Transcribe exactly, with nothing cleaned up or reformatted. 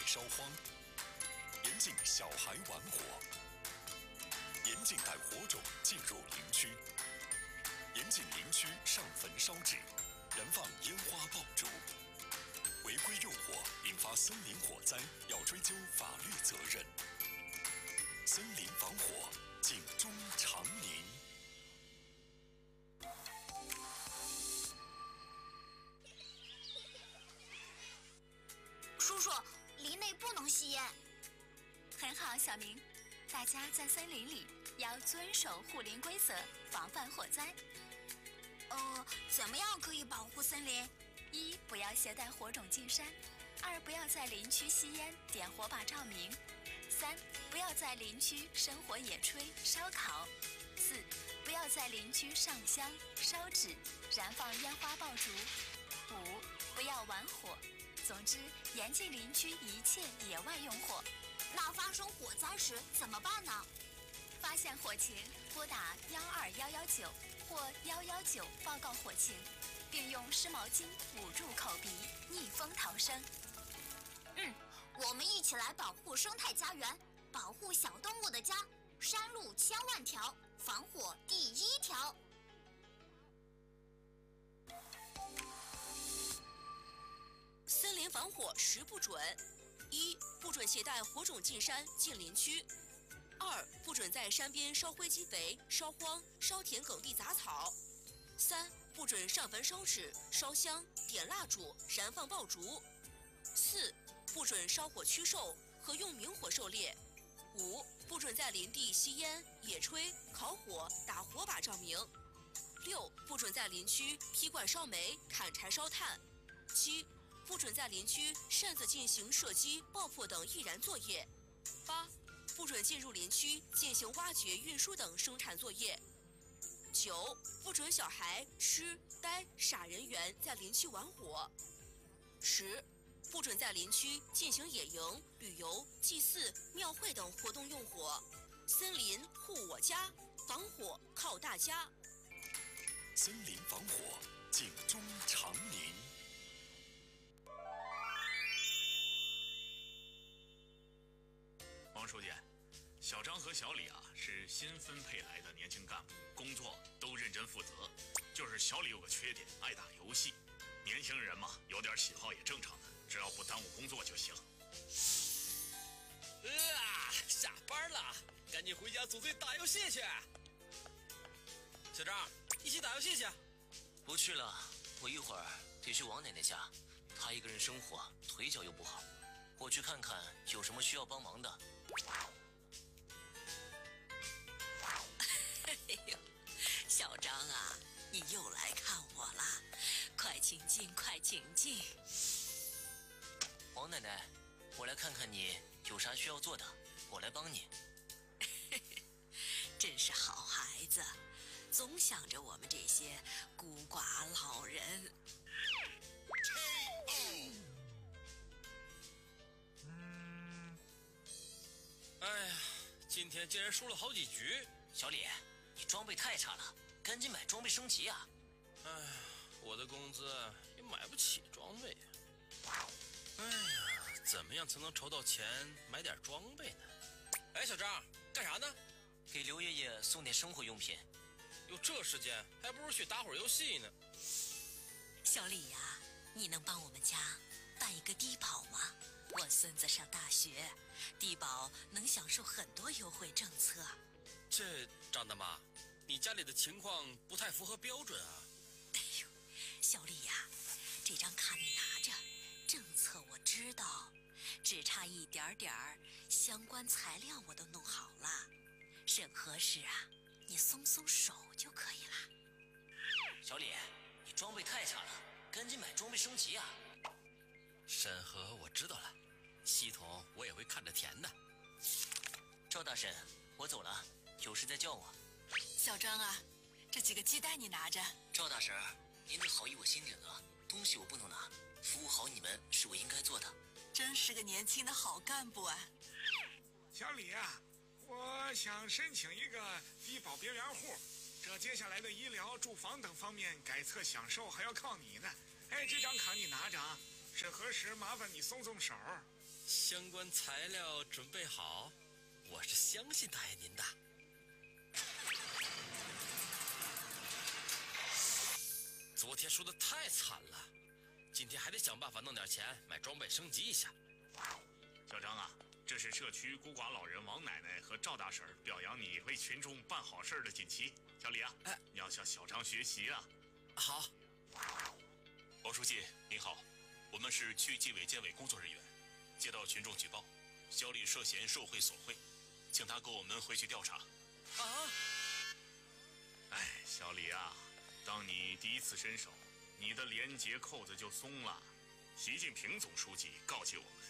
烧荒，严禁小孩玩火，严禁带火种进入林区，严禁林区上坟烧纸，燃放烟花爆竹。违规用火引发森林火灾，要追究法律责任。森林防火，警钟长鸣。 叔叔，林内不能吸烟。 很好，小明，大家在森林里要遵守护林规则，防范火灾。 呃，怎么样可以保护森林？ 一，不要携带火种进山；二，不要在林区吸烟、点火把照明；三，不要在林区生火野炊、烧烤；四，不要在林区上香、烧纸、燃放烟花爆竹；五，不要玩火。总之，严禁林区一切野外用火。 那发生火灾时怎么办呢？ 发现火情，拨打幺二幺幺九或幺幺九报告火情，并用湿毛巾捂住口鼻，逆风逃生。 嗯，我们一起来保护生态家园，保护小动物的家。山路千万条，防火第一条。 森林防火十不准：一、不准携带火种进山、进林区；二、不准在山边烧灰积肥、烧荒、烧田埂地杂草；三、不准上坟烧纸、烧香、点蜡烛、燃放爆竹；四、不准烧火驱兽和用明火狩猎；五、不准在林地吸烟、野炊、烤火、打火把照明；六、不准在林区劈罐烧煤、砍柴烧炭；七、不准在林区擅自进行射击、爆破等易燃作业；八、不准进入林区进行挖掘、运输等生产作业；九、不准小孩、痴、呆、傻人员在林区玩火；十、不准在林区进行野营、旅游、祭祀、庙会等活动用火。森林护我家，防火靠大家。 森林防火，警钟长鸣。 王书记，小张和小李啊是新分配来的年轻干部，工作都认真负责。就是小李有个缺点，爱打游戏。年轻人嘛，有点喜好也正常的，只要不耽误工作就行。 啊，下班了，赶紧回家组队打游戏去。小张，一起打游戏去。 不去了，我一会儿得去王奶奶家，她一个人生活，腿脚又不好，我去看看有什么需要帮忙的。 哎呦，小张啊，你又来看我了，快请进，快请进。 王奶奶，我来看看你有啥需要做的，我来帮你。 真是好孩子，总想着我们这些孤寡老人。 嗯，哎呀，今天竟然输了好几局。 小李，你装备太差了，赶紧买装备升级啊！ 哎呀，我的工资也买不起装备呀。哎呀，怎么样才能筹到钱买点装备呢？哎，小张，干啥呢？ 给刘爷爷送点生活用品。 有这时间，还不如去打会儿游戏呢。 小李呀、啊，你能帮我们家办一个低保吗？我孙子上大学，低保能享受很多优惠政策。 这张大妈，你家里的情况不太符合标准啊。 哎呦，小李呀、啊，这张卡你拿着，政策我知道，只差一点点儿，相关材料我都弄好了，审核时啊，你松松手就可以了。 小李，你装备太差了，赶紧买装备升级啊！ 审核我知道了，系统我也会看着填的。 赵大婶，我走了，有事再叫我。 小张啊，这几个鸡蛋你拿着。 赵大婶，您的好意我心领了，东西我不能拿，服务好你们是我应该做的。 真是个年轻的好干部啊！ 小李啊，我想申请一个低保别园户，这接下来的医疗、住房等方面改册享受还要靠你呢。哎，这张卡你拿着啊，审核时麻烦你松松手。 相关材料准备好，我是相信大爷您的。昨天输得太惨了，今天还得想办法弄点钱买装备升级一下。 小张啊，这是社区孤寡老人王奶奶和赵大婶表扬你为群众办好事的锦旗。小李啊，哎，你要向小张学习啊。 好。 王书记您好，我们是区纪委监委工作人员，接到群众举报，小李涉嫌受贿索贿，请他跟我们回去调查。 啊！ 哎，小李啊，当你第一次伸手，你的廉洁扣子就松了。习近平总书记告诫我们，